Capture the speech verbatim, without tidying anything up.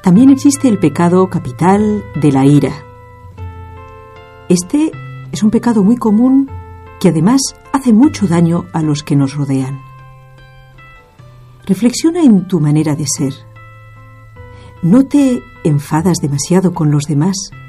También existe el pecado capital de la ira. Este es un pecado muy común que además hace mucho daño a los que nos rodean. Reflexiona en tu manera de ser. ¿No te enfadas demasiado con los demás?